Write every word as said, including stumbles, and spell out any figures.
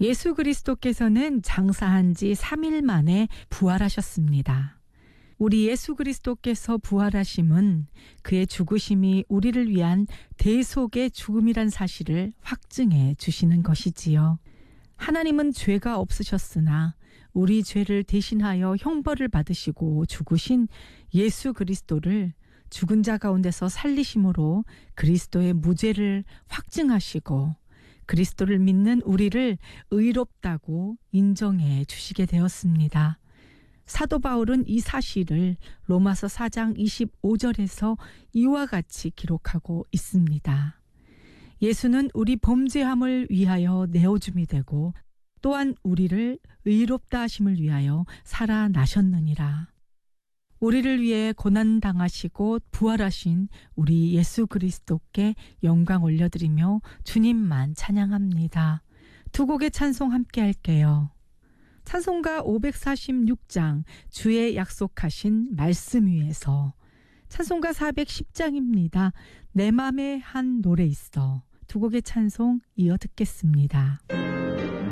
예수 그리스도께서는 장사한 지 삼 일 만에 부활하셨습니다. 우리 예수 그리스도께서 부활하심은 그의 죽으심이 우리를 위한 대속의 죽음이란 사실을 확증해 주시는 것이지요. 하나님은 죄가 없으셨으나 우리 죄를 대신하여 형벌을 받으시고 죽으신 예수 그리스도를 죽은 자 가운데서 살리심으로 그리스도의 무죄를 확증하시고 그리스도를 믿는 우리를 의롭다고 인정해 주시게 되었습니다. 사도 바울은 이 사실을 로마서 사 장 이십오 절에서 이와 같이 기록하고 있습니다. 예수는 우리 범죄함을 위하여 내어줌이 되고 또한 우리를 의롭다 하심을 위하여 살아나셨느니라. 우리를 위해 고난당하시고 부활하신 우리 예수 그리스도께 영광 올려드리며 주님만 찬양합니다. 두 곡의 찬송 함께 할게요. 찬송가 오백사십육 장 주의 약속하신 말씀 위에서, 찬송가 사백십 장입니다. 내 맘에 한 노래 있어. 두 곡의 찬송 이어 듣겠습니다.